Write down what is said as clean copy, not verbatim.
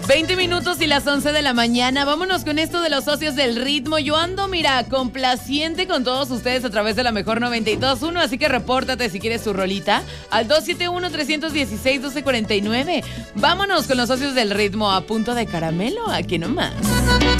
20 minutos y las 11 de la mañana. Vámonos con esto de los socios del ritmo. Yo ando, mira, complaciente con todos ustedes a través de la mejor 92.1. Así que repórtate si quieres tu rolita al 271-316-1249. Vámonos con los socios del ritmo a punto de caramelo. Aquí nomás.